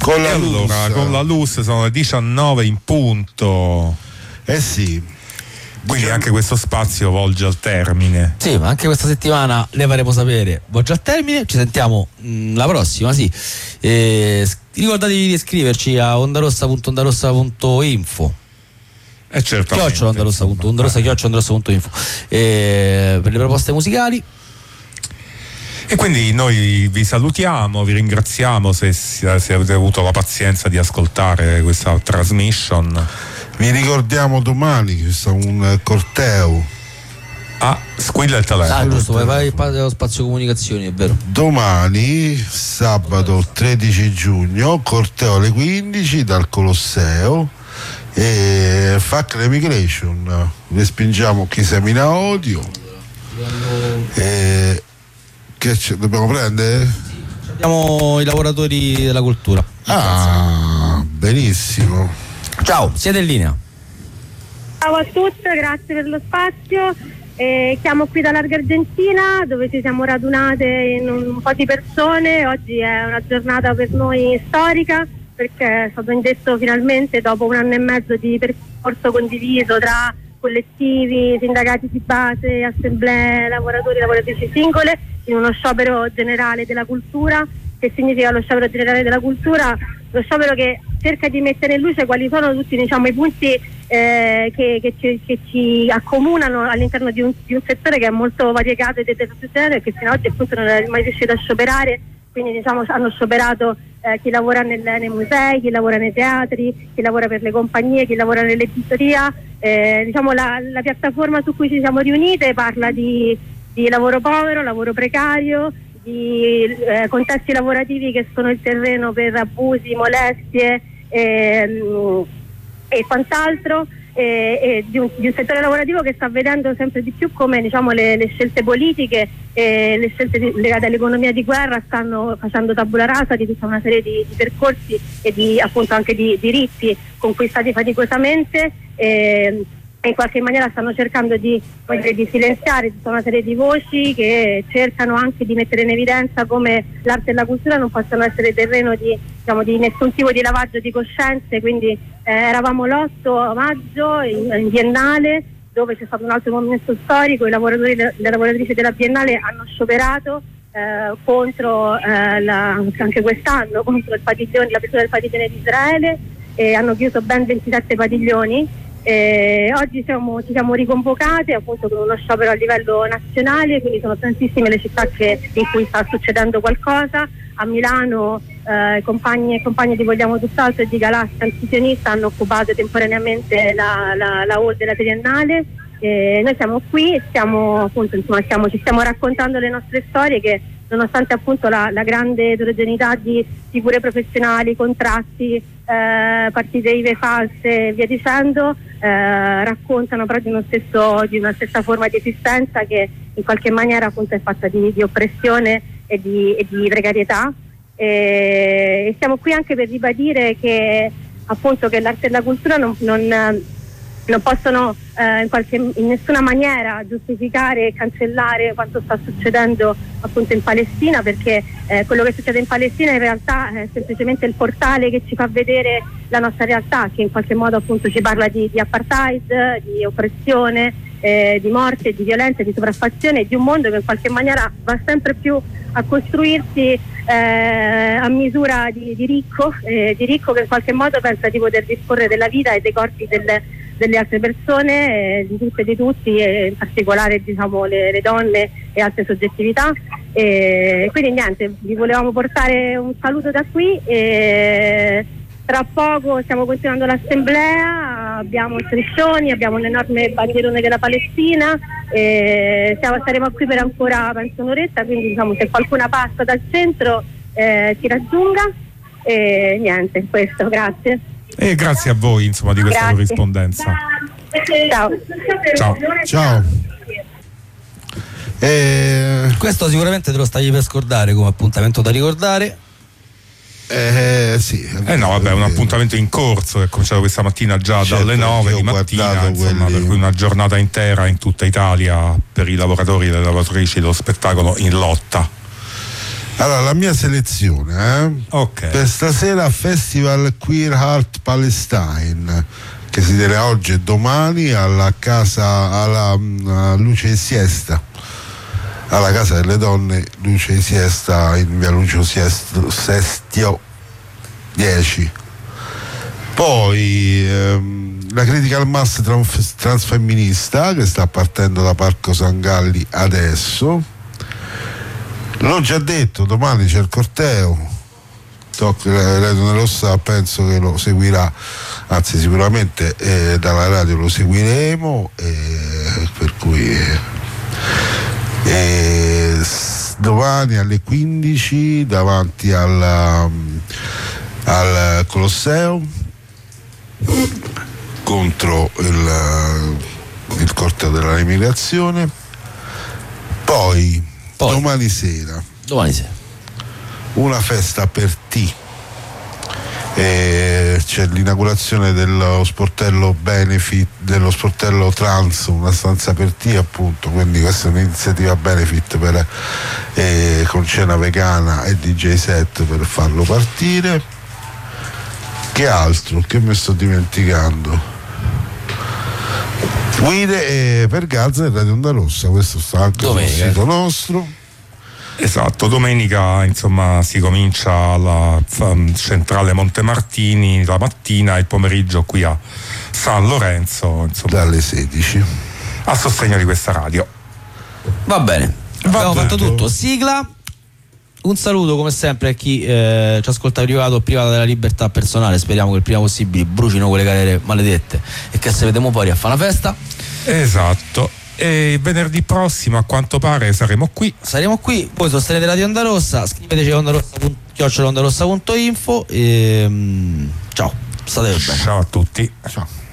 con la allora, LUS. con la LUS sono le 19 in punto. Sì. Quindi anche questo spazio volge al termine. Sì, ma anche questa settimana le faremo sapere. Volge al termine, ci sentiamo la prossima, sì. Ricordatevi di iscriverci a ondarossa.info. Certamente. Ondarossa.info per le proposte musicali. E quindi noi vi salutiamo, vi ringraziamo se avete avuto la pazienza di ascoltare questa transmission. Vi ricordiamo domani che c'è un corteo. Squilla il telefono. Giusto, vai allo spazio comunicazioni, è vero. Domani, sabato 13 giugno, corteo alle 15 dal Colosseo e Fuck l'Emigration. Respingiamo chi semina odio. Che dobbiamo prendere? Abbiamo i lavoratori della cultura. Benissimo. Ciao, siete in linea. Ciao a tutti, grazie per lo spazio. Chiamo qui da Larga Argentina, dove ci siamo radunate in un po' di persone. Oggi è una giornata per noi storica, perché è stato indetto finalmente, dopo 1 anno e mezzo di percorso condiviso tra collettivi, sindacati di base, assemblee, lavoratori e lavoratrici singole, in uno sciopero generale della cultura. Che significa lo sciopero generale della cultura? Lo sciopero che cerca di mettere in luce quali sono tutti, diciamo, i punti che ci accomunano all'interno di un settore che è molto variegato ed eterogeneo e che fino ad oggi appunto non è mai riuscito a scioperare. Quindi, diciamo, hanno scioperato chi lavora nei musei, chi lavora nei teatri, chi lavora per le compagnie, chi lavora nell'editoria. Diciamo la piattaforma su cui ci siamo riunite parla di lavoro povero, lavoro precario, di contesti lavorativi che sono il terreno per abusi, molestie e quant'altro, di un settore lavorativo che sta vedendo sempre di più come, diciamo, le scelte politiche e le scelte legate all'economia di guerra stanno facendo tabula rasa di tutta una serie di percorsi e appunto anche di diritti conquistati faticosamente. E in qualche maniera stanno cercando di silenziare tutta una serie di voci che cercano anche di mettere in evidenza come l'arte e la cultura non possono essere terreno di nessun tipo di lavaggio di coscienze. Quindi eravamo l'8 maggio in Biennale, dove c'è stato un altro momento storico. I lavoratori e le lavoratrici della Biennale hanno scioperato contro anche quest'anno contro l'apertura del padiglione di Israele, e hanno chiuso ben 27 padiglioni. Oggi ci siamo riconvocate appunto con uno sciopero a livello nazionale, quindi sono tantissime le città in cui sta succedendo qualcosa. A Milano compagni e compagne di Vogliamo Tutt'altro e di Galassia Antisionista hanno occupato temporaneamente la hall della Triennale. Noi siamo qui e ci stiamo raccontando le nostre storie che, nonostante appunto la grande eterogeneità di figure professionali, contratti, partite IVA false e via dicendo, raccontano però di una stessa forma di esistenza che in qualche maniera appunto è fatta di oppressione e di precarietà. E siamo qui anche per ribadire che appunto che l'arte e la cultura non possono in nessuna maniera giustificare e cancellare quanto sta succedendo appunto in Palestina, perché quello che succede in Palestina in realtà è semplicemente il portale che ci fa vedere la nostra realtà, che in qualche modo appunto ci parla di apartheid, di oppressione, di morte, di violenza, di sopraffazione, di un mondo che in qualche maniera va sempre più a costruirsi a misura di ricco che in qualche modo pensa di poter disporre della vita e dei corpi delle altre persone, di tutte e di tutti, e in particolare, diciamo, le donne e altre soggettività. Quindi niente, vi volevamo portare un saluto da qui. Tra poco stiamo continuando l'assemblea, abbiamo striscioni, abbiamo un enorme bandierone della Palestina, staremo qui per ancora penso un'oretta, quindi diciamo se qualcuno passa dal centro ci raggiunga. Niente, questo, grazie. E grazie a voi, insomma, di questa corrispondenza. Ciao. Questo sicuramente te lo stavi per scordare come appuntamento da ricordare. Sì. No, vabbè, un appuntamento in corso che è cominciato questa mattina già dalle 9 di mattina, insomma, per cui una giornata intera in tutta Italia per i lavoratori e le lavoratrici dello spettacolo in lotta. Allora, la mia selezione Ok. per stasera Festival Queer Art Palestine, che si tiene oggi e domani alla Luce e Siesta, alla Casa delle Donne Luce e Siesta in via Lucio Sestio 10. Poi la Critical Mass transfemminista, che sta partendo da Parco San Galli adesso. L'ho già detto, domani c'è il corteo. Radio Rossa penso che lo seguirà, anzi sicuramente dalla radio lo seguiremo, per cui domani alle 15 davanti al Colosseo contro il corteo della immigrazione. Poi domani sera una festa per T, c'è l'inaugurazione dello sportello benefit, dello sportello trans, una stanza per T appunto, quindi questa è un'iniziativa benefit con cena vegana e DJ set per farlo partire. Che altro? Che mi sto dimenticando? Guide per Gaza e Radio Onda Rossa, questo sta anche sul sito nostro. Esatto, domenica insomma si comincia alla centrale Montemartini la mattina e il pomeriggio qui a San Lorenzo, insomma, dalle 16, a sostegno di questa radio. Va bene, abbiamo fatto tutto. Sigla. Un saluto come sempre a chi ci ascolta privato o privata della libertà personale. Speriamo che il prima possibile brucino quelle galere maledette e che se vediamo poi a fare una festa. Esatto. E venerdì prossimo a quanto pare saremo qui. Poi sostenete Radio Onda Rossa, scriveteci a ondarossa.info e ciao, state bene. Ciao a tutti. Ciao.